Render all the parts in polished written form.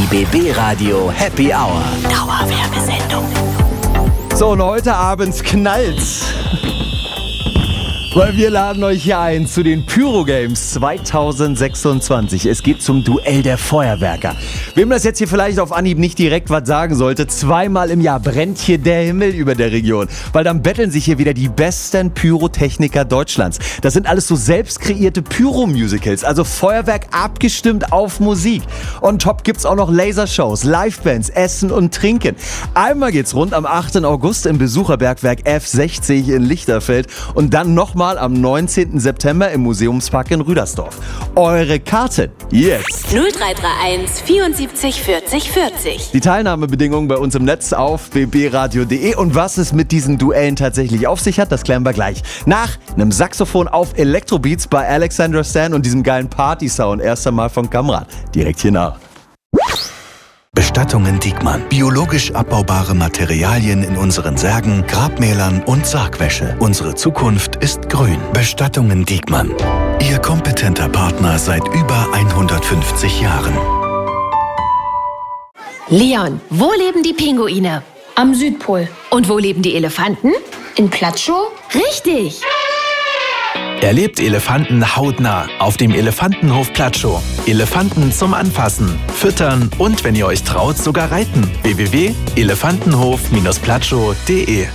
Die BB Radio Happy Hour. Dauerwerbesendung. So, und heute abends knallt's. Weil wir laden euch hier ein zu den Pyro Games 2026. Es geht zum Duell der Feuerwerker. Wem das jetzt hier vielleicht auf Anhieb nicht direkt was sagen sollte, zweimal im Jahr brennt hier der Himmel über der Region. Weil dann betteln sich hier wieder die besten Pyrotechniker Deutschlands. Das sind alles so selbst kreierte Pyro-Musicals, also Feuerwerk abgestimmt auf Musik. On top gibt's auch noch Lasershows, Livebands, Essen und Trinken. Einmal geht's rund am 8. August im Besucherbergwerk F60 in Lichterfeld und dann nochmal am 19. September im Museumspark in Rüdersdorf. Eure Karten jetzt! 0331 74 40 40. Die Teilnahmebedingungen bei uns im Netz auf bbradio.de und was es mit diesen Duellen tatsächlich auf sich hat, das klären wir gleich. Nach einem Saxophon auf Electrobeats bei Alexandra Stan und diesem geilen Party-Sound erst einmal von Kamran. Direkt hier nach. Bestattungen Diekmann. Biologisch abbaubare Materialien in unseren Särgen, Grabmälern und Sargwäsche. Unsere Zukunft ist grün. Bestattungen Diekmann. Ihr kompetenter Partner seit über 150 Jahren. Leon, wo leben die Pinguine? Am Südpol. Und wo leben die Elefanten? In Platschow? Richtig! Erlebt Elefanten hautnah auf dem Elefantenhof Platschow. Elefanten zum Anfassen, Füttern und, wenn ihr euch traut, sogar reiten. www.elefantenhof-platschow.de.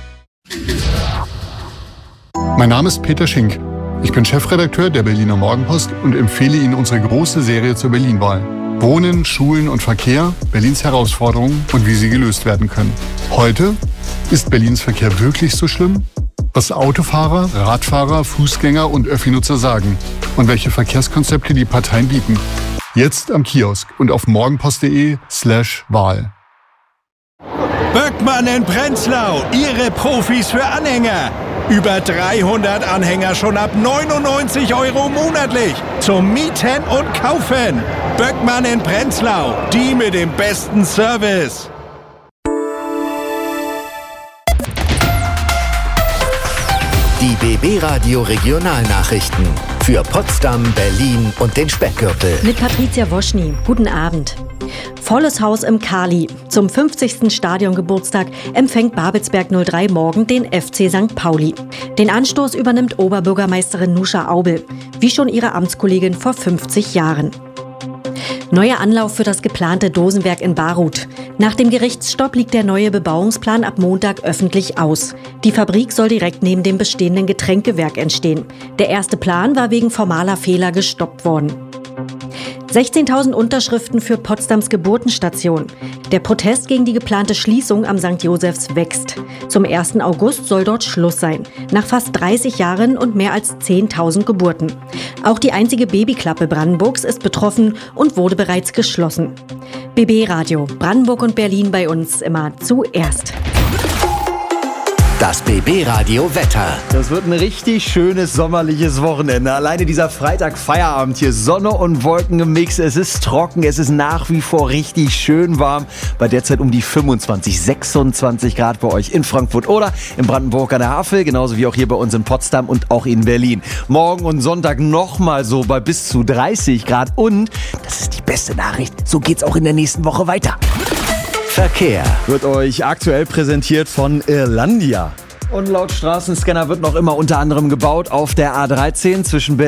Mein Name ist Peter Schink. Ich bin Chefredakteur der Berliner Morgenpost und empfehle Ihnen unsere große Serie zur Berlin-Wahl. Wohnen, Schulen und Verkehr, Berlins Herausforderungen und wie sie gelöst werden können. Heute: Ist Berlins Verkehr wirklich so schlimm? Was Autofahrer, Radfahrer, Fußgänger und Öffi-Nutzer sagen und welche Verkehrskonzepte die Parteien bieten. Jetzt am Kiosk und auf morgenpost.de/Wahl. Böckmann in Prenzlau, Ihre Profis für Anhänger. Über 300 Anhänger schon ab 99 € monatlich. Zum Mieten und Kaufen. Böckmann in Prenzlau, die mit dem besten Service. Die BB Radio Regionalnachrichten für Potsdam, Berlin und den Speckgürtel. Mit Patricia Woschny. Guten Abend. Volles Haus im Kali. Zum 50. Stadiongeburtstag empfängt Babelsberg 03 morgen den FC St. Pauli. Den Anstoß übernimmt Oberbürgermeisterin Nuscha Aubel, wie schon ihre Amtskollegin vor 50 Jahren. Neuer Anlauf für das geplante Dosenwerk in Baruth. Nach dem Gerichtsstopp liegt der neue Bebauungsplan ab Montag öffentlich aus. Die Fabrik soll direkt neben dem bestehenden Getränkewerk entstehen. Der erste Plan war wegen formaler Fehler gestoppt worden. 16.000 Unterschriften für Potsdams Geburtenstation. Der Protest gegen die geplante Schließung am St. Josephs wächst. Zum 1. August soll dort Schluss sein. Nach fast 30 Jahren und mehr als 10.000 Geburten. Auch die einzige Babyklappe Brandenburgs ist betroffen und wurde bereits geschlossen. BB Radio, Brandenburg und Berlin bei uns immer zuerst. Das BB Radio Wetter. Das wird ein richtig schönes sommerliches Wochenende. Alleine dieser Freitag-Feierabend hier, Sonne und Wolken im Mix. Es ist trocken, es ist nach wie vor richtig schön warm. Bei derzeit um die 25, 26 Grad bei euch in Frankfurt oder in Brandenburg an der Havel. Genauso wie auch hier bei uns in Potsdam und auch in Berlin. Morgen und Sonntag nochmal so bei bis zu 30 Grad. Und, das ist die beste Nachricht, so geht's auch in der nächsten Woche weiter. Verkehr wird euch aktuell präsentiert von Irlandia. Und laut Straßenscanner wird noch immer unter anderem gebaut auf der A13 zwischen Berlin